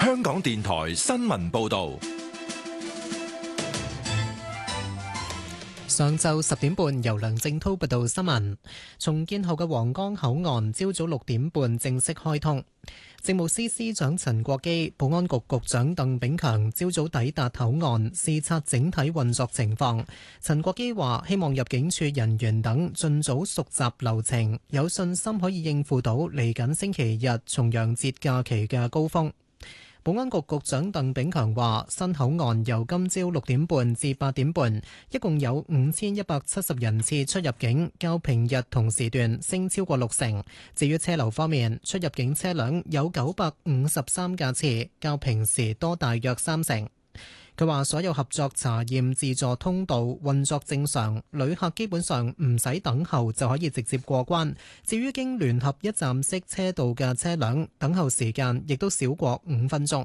香港電台新聞報道。 上晝10點半，由梁正滔報道新聞。重建後嘅皇崗口岸，朝早6點半正式開通。政務司司長陳國基、保安局局長鄧炳強朝早抵達口岸視察整體運作情況。陳國基話：希望入境處人員等盡早熟習流程，有信心可以應付到嚟緊星期日重陽節假期嘅高峰。保安局局長鄧炳強話：新口岸由今朝6點半至8點半，一共有5170人次出入境，較平日同時段升超過60%。至於車流方面，出入境車輛有953架次，較平時多大約30%。佢話：所有合作查驗自助通道運作正常，旅客基本上唔使等候就可以直接過關。至於經聯合一站式車道嘅車輛，等候時間亦都少過5分鐘。